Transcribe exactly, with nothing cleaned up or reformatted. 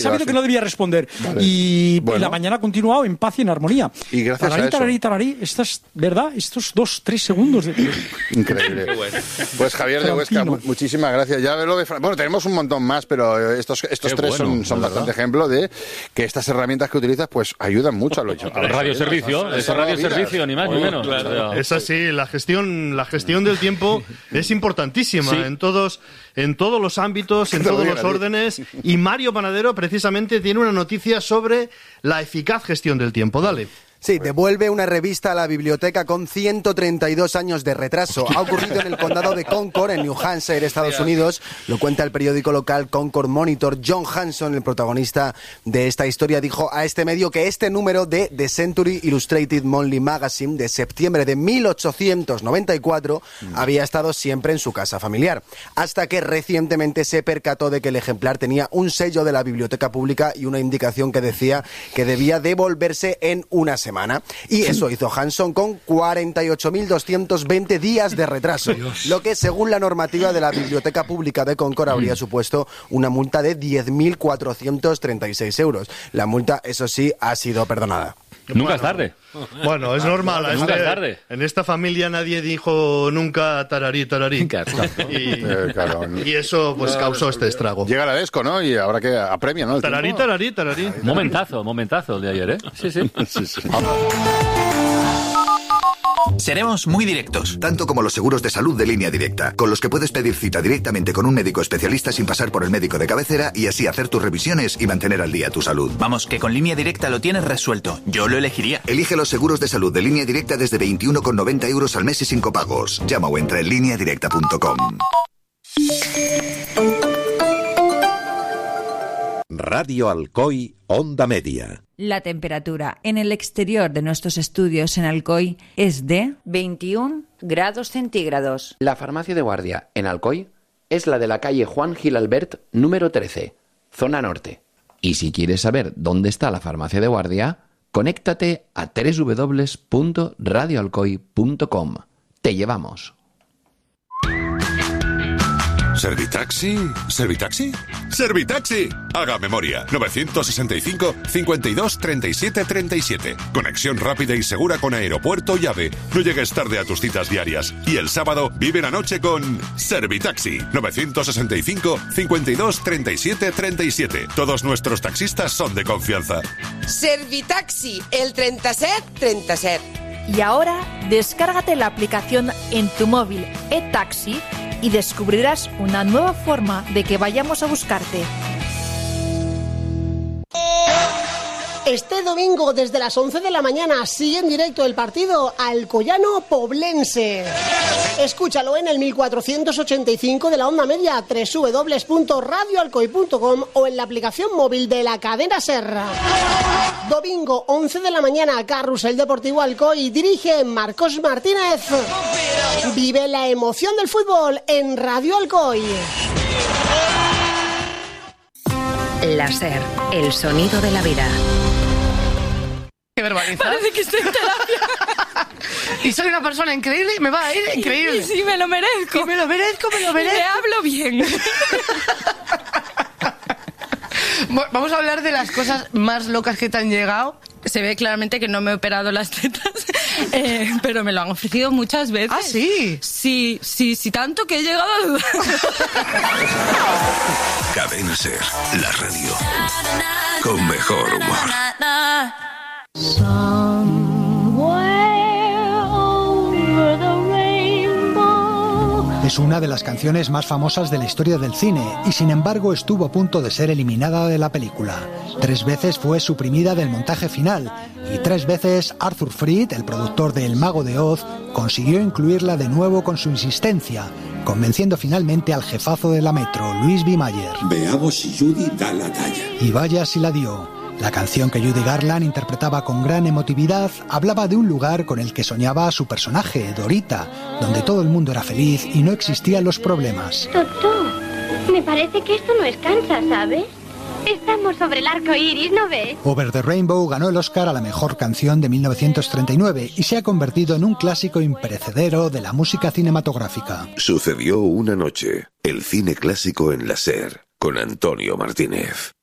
sabido que no debía responder. Vale. Y, bueno. y la mañana ha continuado en paz y en armonía. Y gracias tararí, a eso. Tararí, tararí, estas, ¿verdad? Estos dos, tres segundos. De... Increíble. Bueno. Pues Javier de Huesca, muchísimas gracias. Ya lo de Fran... Bueno, tenemos un montón más, pero estos, estos tres bueno, son, son bastante ejemplo de que estas herramientas que utilizas pues ayudan mucho a los El radioservicio, es radioservicio, ni más ni menos. Claro. Es así, la gestión, la gestión del tiempo es importantísima sí. en todos, en todos los ámbitos, en todos los órdenes. Y Mario Panadero precisamente tiene una noticia sobre la eficaz gestión del tiempo. Dale. Sí, devuelve una revista a la biblioteca con ciento treinta y dos años de retraso. Ha ocurrido en el condado de Concord, en New Hampshire, Estados Unidos. Lo cuenta el periódico local Concord Monitor. John Hanson, el protagonista de esta historia, dijo a este medio que este número de The Century Illustrated Monthly Magazine de septiembre de mil ochocientos noventa y cuatro mm. había estado siempre en su casa familiar. Hasta que recientemente se percató de que el ejemplar tenía un sello de la biblioteca pública y una indicación que decía que debía devolverse en una semana. Semana. Y eso hizo Hanson con cuarenta y ocho mil doscientos veinte días de retraso, Dios. Lo que según la normativa de la Biblioteca Pública de Concord habría supuesto una multa de diez mil cuatrocientos treinta y seis euros. La multa, eso sí, ha sido perdonada. Nunca bueno, es tarde. Bueno, es normal. Nunca este, es tarde. En esta familia nadie dijo nunca tararí, tararí. Y, eh, claro. y eso pues causó este estrago. Llega la Desco, ¿no? Y ahora que apremia, ¿no? Tararí, tararí, tararí. Momentazo, momentazo el de ayer, ¿eh? Sí, sí. sí, sí. Seremos muy directos. Tanto como los seguros de salud de Línea Directa, con los que puedes pedir cita directamente con un médico especialista sin pasar por el médico de cabecera y así hacer tus revisiones y mantener al día tu salud. Vamos, que con Línea Directa lo tienes resuelto. Yo lo elegiría. Elige los seguros de salud de Línea Directa desde veintiuno con noventa euros al mes y sin copagos. Llama o entra en línea directa punto com. Radio Alcoy, Onda Media. La temperatura en el exterior de nuestros estudios en Alcoy es de veintiún grados centígrados. La farmacia de guardia en Alcoy es la de la calle Juan Gil Albert, número trece, zona norte. Y si quieres saber dónde está la farmacia de guardia, conéctate a doble u doble u doble u punto radio alcoy punto com. Te llevamos. ¿Servitaxi? ¿Servitaxi? ¡Servitaxi! Haga memoria. novecientos sesenta y cinco, cincuenta y dos, treinta y siete, treinta y siete. Conexión rápida y segura con aeropuerto y AVE. No llegues tarde a tus citas diarias. Y el sábado vive la noche con Servitaxi. novecientos sesenta y cinco, cincuenta y dos, treinta y siete, treinta y siete. Todos nuestros taxistas son de confianza. Servitaxi, el treinta y siete, treinta y siete. Y ahora, descárgate la aplicación en tu móvil eTaxi y descubrirás una nueva forma de que vayamos a buscarte. Este domingo, desde las once de la mañana, sigue en directo el partido Alcoyano-Poblense. Escúchalo en el mil cuatrocientos ochenta y cinco de la onda media, doble u doble u doble u punto radio alcoy punto com o en la aplicación móvil de la cadena Serra. Domingo, once de la mañana, Carrusel Deportivo Alcoy, dirige Marcos Martínez. Vive la emoción del fútbol en Radio Alcoy. La Ser, el sonido de la vida. ¿Qué verbalizas? Parece que estoy en terapia. Y soy una persona increíble y me va a ir increíble. Sí, me lo merezco. Y me lo merezco, me lo merezco. Me hablo bien. Vamos a hablar de las cosas más locas que te han llegado. Se ve claramente que no me he operado las tetas, eh, pero me lo han ofrecido muchas veces. ¿Ah, sí? Sí, sí, sí, tanto que he llegado a dudar. Cadena Ser, la radio con mejor humor. Es una de las canciones más famosas de la historia del cine y sin embargo estuvo a punto de ser eliminada de la película. Tres veces fue suprimida del montaje final y tres veces Arthur Freed, el productor de El Mago de Oz, consiguió incluirla de nuevo con su insistencia, convenciendo finalmente al jefazo de la Metro, Louis B. Mayer. Veamos si Judy da la talla. Y vaya si la dio. La canción que Judy Garland interpretaba con gran emotividad hablaba de un lugar con el que soñaba a su personaje, Dorita, donde todo el mundo era feliz y no existían los problemas. Doctor, me parece que esto no es Kansas, ¿sabes? Estamos sobre el arco iris, ¿no ves? Over the Rainbow ganó el Oscar a la mejor canción de mil novecientos treinta y nueve y se ha convertido en un clásico imperecedero de la música cinematográfica. Sucedió una noche, el cine clásico en la Ser, con Antonio Martínez.